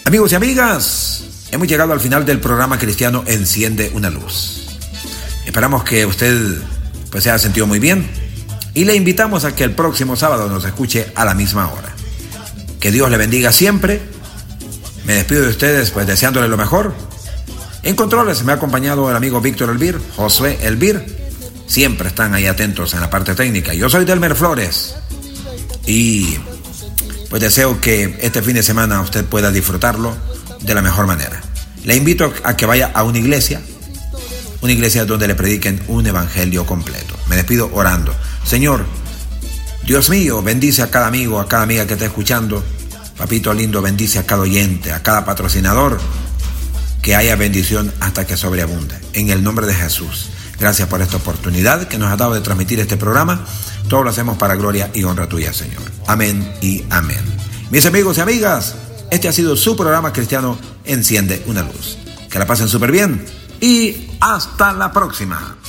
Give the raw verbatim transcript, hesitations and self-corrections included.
Amigos y amigas, hemos llegado al final del programa cristiano Enciende una Luz. Esperamos que usted pues se haya sentido muy bien y le invitamos a que el próximo sábado nos escuche a la misma hora. Que Dios le bendiga siempre. Me despido de ustedes pues deseándole lo mejor. En controles me ha acompañado el amigo Víctor Elvir, Josué Elvir. Siempre están ahí atentos en la parte técnica. Yo soy Delmer Flores y pues deseo que este fin de semana usted pueda disfrutarlo de la mejor manera. Le invito a que vaya a una iglesia, una iglesia donde le prediquen un evangelio completo. Me despido orando. Señor, Dios mío, bendice a cada amigo, a cada amiga que está escuchando. Papito lindo, bendice a cada oyente, a cada patrocinador. Que haya bendición hasta que sobreabunde. En el nombre de Jesús. Gracias por esta oportunidad que nos ha dado de transmitir este programa. Todo lo hacemos para gloria y honra tuya, Señor. Amén y amén. Mis amigos y amigas, este ha sido su programa cristiano Enciende una Luz. Que la pasen súper bien y hasta la próxima.